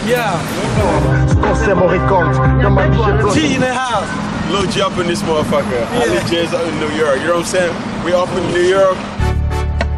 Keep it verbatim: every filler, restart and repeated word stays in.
Yeah. T in the house. Lil J up in this motherfucker. Yeah. I live J's up in New York. You know what I'm saying? We up in New York.